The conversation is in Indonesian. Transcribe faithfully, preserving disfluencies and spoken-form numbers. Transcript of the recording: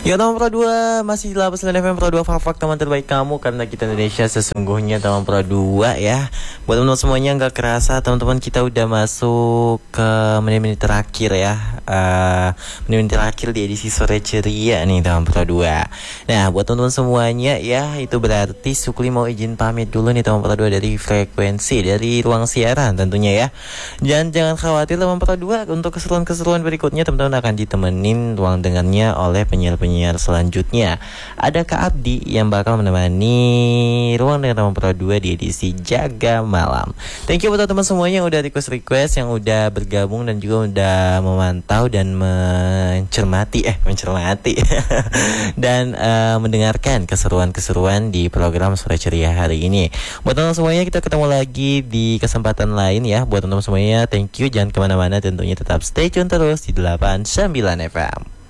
Ya teman Pro dua masih di delapan puluh sembilan F M Pro dua Fak-Fak teman terbaik kamu karena kita Indonesia sesungguhnya teman Pro dua ya. Buat teman-teman semuanya nggak kerasa teman-teman kita udah masuk ke menit-menit terakhir ya. Uh, menit-menit terakhir di edisi sore ceria nih teman Pro dua. Nah buat teman-teman semuanya ya itu berarti Sukli mau izin pamit dulu nih teman Pro dua dari frekuensi dari ruang siaran tentunya ya. Dan jangan khawatir teman Pro dua untuk keseruan-keseruan berikutnya teman-teman akan ditemenin ruang dengarnya oleh penyiar-penyiar penyiar selanjutnya. Ada Kak Abdi yang bakal menemani ruang dengan teman Pro dua di edisi Jaga Malam. Thank you buat teman semuanya yang udah request-request, yang udah bergabung dan juga udah memantau dan mencermati eh mencermati dan uh, mendengarkan keseruan-keseruan di program Sore Ceria hari ini. Buat teman semuanya kita ketemu lagi di kesempatan lain ya. Buat teman semuanya thank you, jangan kemana-mana, tentunya tetap stay tune terus di delapan puluh sembilan F M.